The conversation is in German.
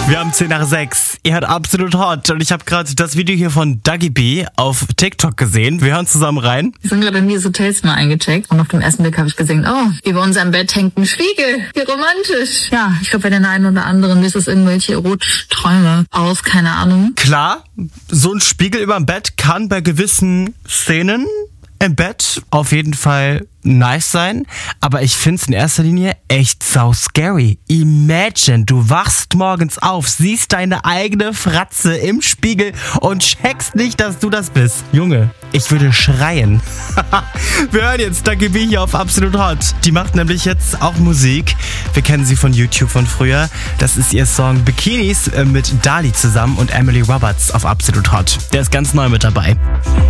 Wir haben 10:06. Ihr hört Absolut Hot und ich habe gerade das Video hier von Dagi B auf TikTok gesehen. Wir hören zusammen rein. Wir sind gerade in dieses Hotelzimmer eingecheckt und auf dem ersten Blick habe ich gesehen, oh, über unserem Bett hängt ein Spiegel. Wie romantisch. Ja, ich glaube, bei den einen oder anderen löst es irgendwelche erotischen Träume aus, keine Ahnung. Klar, so ein Spiegel über dem Bett kann bei gewissen Szenen im Bett auf jeden Fall nice sein, aber ich find's in erster Linie echt sau scary. Imagine, du wachst morgens auf, siehst deine eigene Fratze im Spiegel und checkst nicht, dass du das bist. Junge, ich würde schreien. Wir hören jetzt Dagi B hier auf Absolut Hot. Die macht nämlich jetzt auch Musik. Wir kennen sie von YouTube von früher. Das ist ihr Song Bikinis mit Dali zusammen und Emily Roberts auf Absolut Hot. Der ist ganz neu mit dabei.